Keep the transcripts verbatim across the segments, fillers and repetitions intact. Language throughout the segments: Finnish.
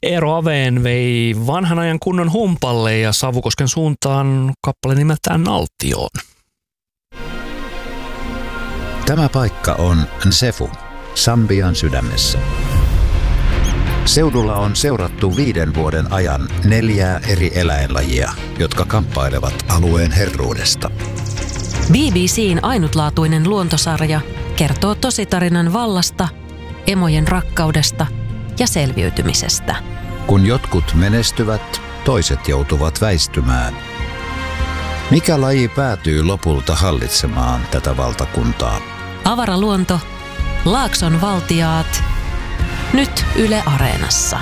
Eero Aveen vei vanhan ajan kunnon humpalle ja Savukosken suuntaan kappale nimeltään Naltioon. Tämä paikka on Nsefu, Sambian sydämessä. Seudulla on seurattu viiden vuoden ajan neljää eri eläinlajia, jotka kamppailevat alueen herruudesta. B B C:n ainutlaatuinen luontosarja kertoo tositarinan vallasta, emojen rakkaudesta ja selviytymisestä. Kun jotkut menestyvät, toiset joutuvat väistymään. Mikä laji päätyy lopulta hallitsemaan tätä valtakuntaa? Avaraluonto, Laakson valtiaat, nyt Yle Areenassa.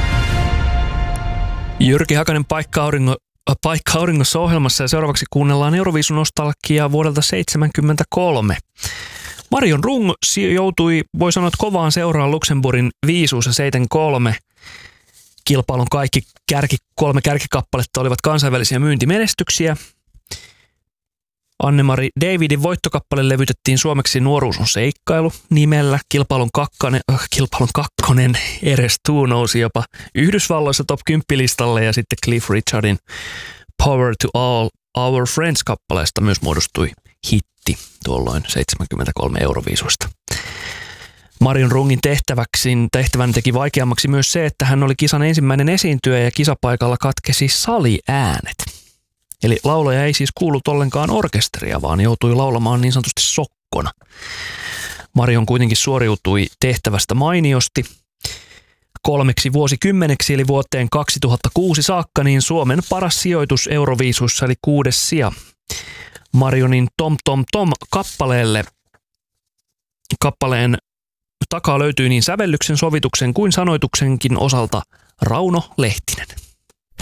Jyrki Hakanen Paikka Auringo, Paikka Auringossa ohjelmassa ja seuraavaksi kuunnellaan Euroviisu-nostalgiaa vuodelta seitsemänkymmentäkolme. Marion Rung joutui, voi sanoa, kovaan seuraan Luxemburgin viisuus ja seitsemänkymmentäkolme. Kilpailun kaikki kärki, kolme kärkikappaletta olivat kansainvälisiä myyntimenestyksiä. Anne-Mari Davidin voittokappale levytettiin suomeksi Nuoruus on seikkailu nimellä. Kilpailun, kakkane, äh, kilpailun kakkonen Eres Tu nousi jopa Yhdysvalloissa top kymmenen listalle ja sitten Cliff Richardin Power to All Our Friends-kappaleesta myös muodostui hitti tuolloin seitsemänkymmentäkolme Euroviisuista. Marion Rungin tehtäväksi, tehtävän teki vaikeammaksi myös se, että hän oli kisan ensimmäinen esiintyjä ja kisapaikalla katkesi saliäänet. Eli laulaja ei siis kuullut ollenkaan orkesteria, vaan joutui laulamaan niin sanotusti sokkona. Marion kuitenkin suoriutui tehtävästä mainiosti. Kolmeksi vuosikymmeneksi eli vuoteen kaksituhattakuusi saakka niin Suomen paras sijoitus Euroviisussa eli kuudes sija. Marionin Tom Tom Tom kappaleelle kappaleen takaa löytyy niin sävellyksen, sovituksen kuin sanoituksenkin osalta Rauno Lehtinen.